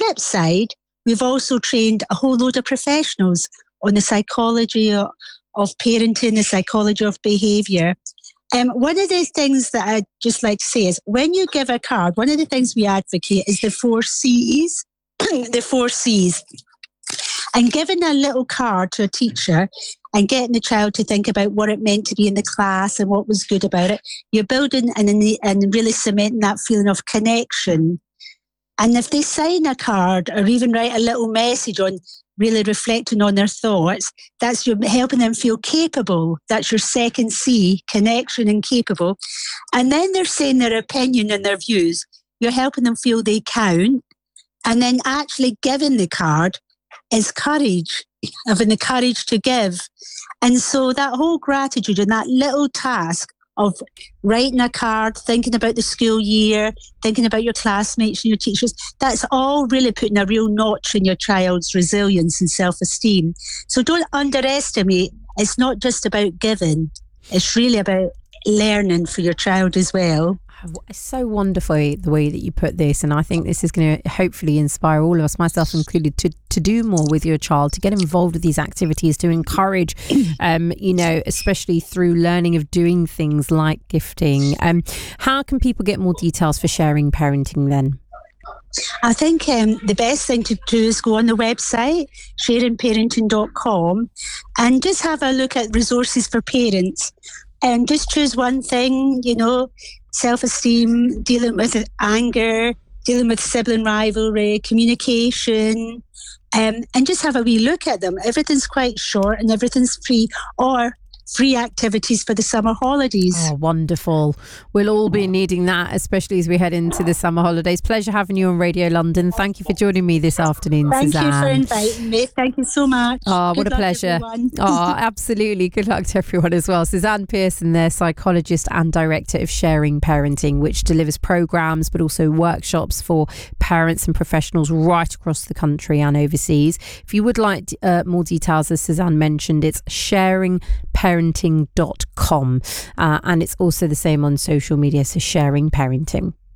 flip side, we've also trained a whole load of professionals on the psychology of parenting, the psychology of behaviour. One of the things that I'd just like to say is when you give a card, one of the things we advocate is the 4 C's, the 4 C's. And giving a little card to a teacher and getting the child to think about what it meant to be in the class and what was good about it, you're building and really cementing that feeling of connection. And if they sign a card or even write a little message on really reflecting on their thoughts, that's you're helping them feel capable. That's your second C, connection and capable. And then they're saying their opinion and their views. You're helping them feel they count. And then actually giving the card is courage, having the courage to give. And so that whole gratitude and that little task of writing a card, thinking about the school year, thinking about your classmates and your teachers, that's all really putting a real notch in your child's resilience and self-esteem. So don't underestimate, it's not just about giving, it's really about learning for your child as well. It's so wonderful the way that you put this, and I think this is going to hopefully inspire all of us, myself included, to do more with your child, to get involved with these activities, to encourage, especially through learning of doing things like gifting. How can people get more details for Sharing Parenting then? I think the best thing to do is go on the website, sharingparenting.com, and just have a look at resources for parents. And just choose one thing, self-esteem, dealing with anger, dealing with sibling rivalry, communication, and just have a wee look at them. Everything's quite short and everything's free, or free activities for the summer holidays. Oh, wonderful. We'll all be needing that, especially as we head into the summer holidays. Pleasure having you on Radio London. Thank you for joining me this afternoon, Suzanne. Thank you for inviting me. Thank you so much. Oh, what a pleasure. Oh, absolutely. Good luck to everyone as well. Suzanne Pearson there, psychologist and director of Sharing Parenting, which delivers programmes but also workshops for parents and professionals right across the country and overseas. If you would like more details, as Suzanne mentioned, it's sharingparenting.com, and it's also the same on social media, so Sharing Parenting.